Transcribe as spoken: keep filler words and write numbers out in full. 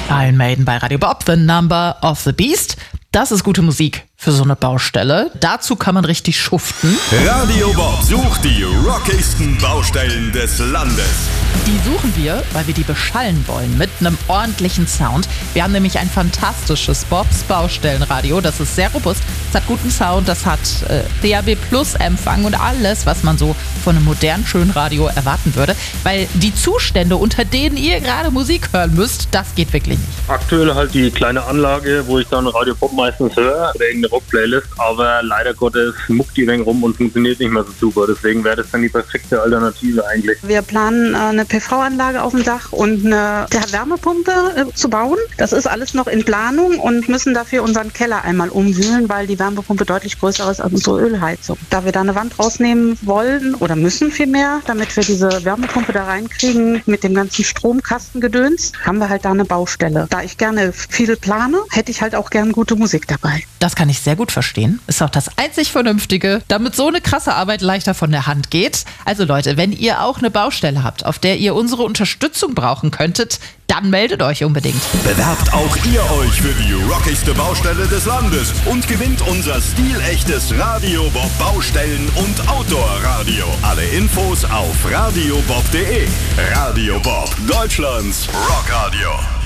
Iron Maiden bei Radio Bob, The Number of the Beast. Das ist gute Musik für so eine Baustelle. Dazu kann man richtig schuften. Radio Bob sucht die rockigsten Baustellen des Landes. Die suchen wir, weil wir die beschallen wollen mit einem ordentlichen Sound. Wir haben nämlich ein fantastisches Bobs Baustellenradio. Das ist sehr robust, es hat guten Sound, das hat äh, D A B Plus Empfang und alles, was man so von einem modernen, schönen Radio erwarten würde. Weil die Zustände, unter denen ihr gerade Musik hören müsst, das geht wirklich nicht. Aktuell halt die kleine Anlage, wo ich dann Radio Bob meistens höre oder irgendeine Rock-Playlist, aber leider Gottes muckt die wenig rum und funktioniert nicht mehr so super. Deswegen wäre das dann die perfekte Alternative eigentlich. Wir planen äh, eine P V-Anlage auf dem Dach und eine Wärmepumpe äh, zu bauen. Das ist alles noch in Planung und müssen dafür unseren Keller einmal umwühlen, weil die Wärmepumpe deutlich größer ist als unsere Ölheizung. Da wir da eine Wand rausnehmen wollen oder müssen vielmehr, damit wir diese Wärmepumpe da reinkriegen mit dem ganzen Stromkastengedöns, haben wir halt da eine Baustelle. Da ich gerne viel plane, hätte ich halt auch gern gute Musik dabei. Das kann ich sehr gut verstehen. Ist auch das einzig Vernünftige, damit so eine krasse Arbeit leichter von der Hand geht. Also Leute, wenn ihr auch eine Baustelle habt, auf der ihr unsere Unterstützung brauchen könntet, dann meldet euch unbedingt. Bewerbt auch ihr euch für die rockigste Baustelle des Landes und gewinnt unser stilechtes Radio Bob Baustellen- und Outdoor-Radio. Alle Infos auf radiobob punkt de. Radio Bob, Deutschlands Rockradio.